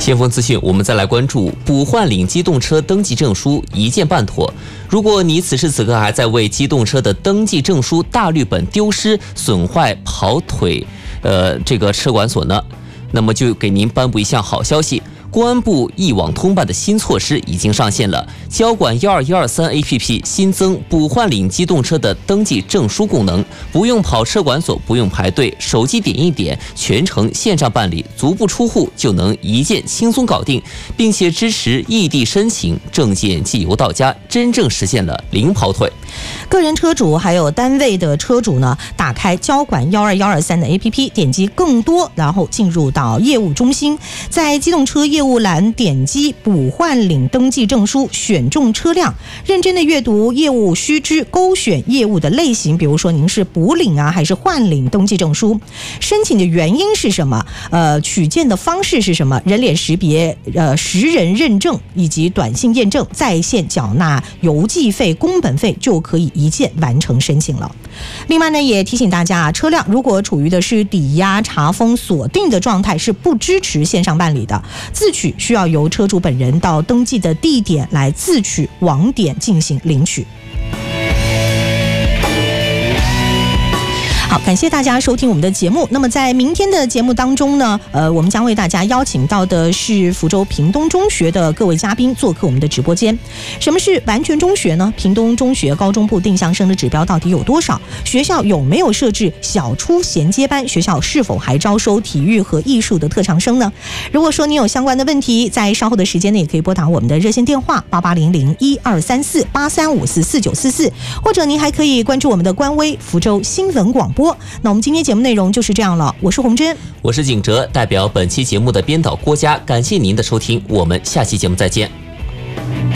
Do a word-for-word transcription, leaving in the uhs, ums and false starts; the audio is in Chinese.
先锋资讯，我们再来关注补换领机动车登记证书一键办妥。如果你此时此刻还在为机动车的登记证书大绿本丢失、损坏、跑腿，呃，这个车管所呢，那么就给您颁布一项好消息。公安部一网通办的新措施已经上线了，交管一二一二三 A P P 新增补换领机动车的登记证书功能，不用跑车管所，不用排队，手机点一点，全程线上办理，足不出户就能一键轻松搞定，并且支持异地申请，证件寄邮到家，真正实现了零跑腿。 个人车主还有单位的车主呢，打开交管一二一二三的 A P P， 点击更多，然后进入到业务中心，在机动车业务栏点击补换领登记证书，选中车辆，认真的阅读业务须知，勾选业务的类型，比如说您是补领啊还是换领登记证书，申请的原因是什么，呃，取件的方式是什么，人脸识别、呃实人认证以及短信验证，在线缴纳邮寄费、工本费，就可以一键完成申请了。另外呢，也提醒大家啊，车辆如果处于的是抵押、查封、锁定的状态，是不支持线上办理的，自取需要由车主本人到登记的地点来自取网点进行领取。好，感谢大家收听我们的节目。那么在明天的节目当中呢，呃，我们将为大家邀请到的是福州屏东中学的各位嘉宾做客我们的直播间。什么是完全中学呢？屏东中学高中部定向生的指标到底有多少？学校有没有设置小初衔接班？学校是否还招收体育和艺术的特长生呢？如果说你有相关的问题，在稍后的时间内也可以拨打我们的热线电话八八零零一二三四八三五四四九四四，或者您还可以关注我们的官微福州新闻广播。那我们今天节目内容就是这样了，我是洪真， 我是景哲，代表本期节目的编导郭佳，感谢您的收听，我们下期节目再见。